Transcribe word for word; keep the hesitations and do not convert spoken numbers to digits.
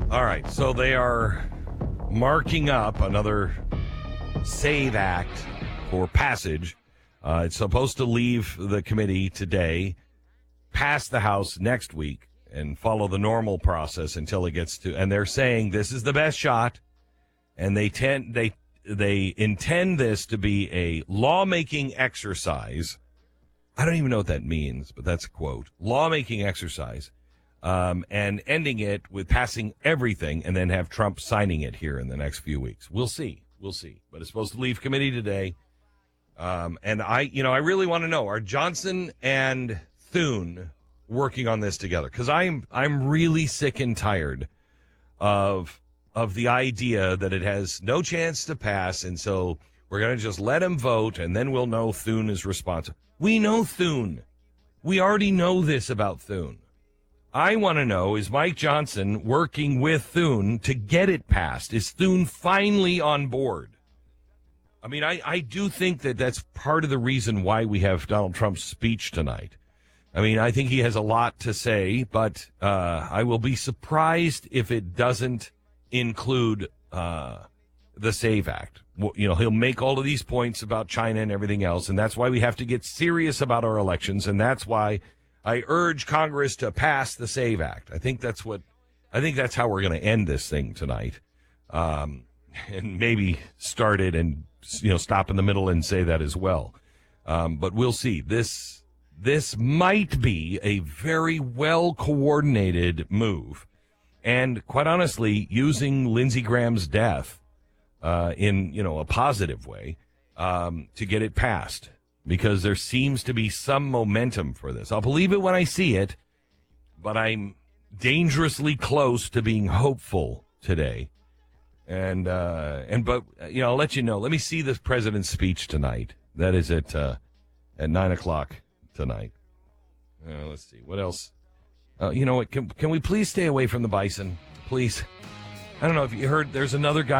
All right, so they are marking up another SAVE Act for passage. Uh, it's supposed to leave the committee today, pass the House next week, and follow the normal process until it gets to. And they're saying this is the best shot, and they tend they they intend this to be a lawmaking exercise. I don't even know what that means, but that's a quote. Lawmaking exercise. Um, and ending it with passing everything and then have Trump signing it here in the next few weeks. We'll see. We'll see. But it's supposed to leave committee today. Um, and I, you know, I really want to know, are Johnson and Thune working on this together? Because I'm, I'm really sick and tired of, of the idea that it has no chance to pass. And so we're going to just let him vote and then we'll know Thune is responsible. We know Thune. We already know this about Thune. I want to know, is Mike Johnson working with Thune to get it passed? Is Thune finally on board? I mean, I, I do think that that's part of the reason why we have Donald Trump's speech tonight. I mean, I think he has a lot to say, but uh, I will be surprised if it doesn't include uh, the SAVE Act. You know, he'll make all of these points about China and everything else, and that's why we have to get serious about our elections, and that's why I urge Congress to pass the SAVE Act. I think that's what, I think that's how we're going to end this thing tonight, um, and maybe start it and you know stop in the middle and say that as well. Um, but we'll see. This this might be a very well coordinated move, and quite honestly, using Lindsey Graham's death uh, in you know a positive way um, to get it passed. Because there seems to be some momentum for this. I'll believe it when I see it, but I'm dangerously close to being hopeful today. And, uh, and but, you know, I'll let you know. Let me see the president's speech tonight. That is at, uh, at nine o'clock tonight. Uh, let's see. What else? Uh, you know what? Can, can we please stay away from the bison? Please. I don't know if you heard, there's another guy.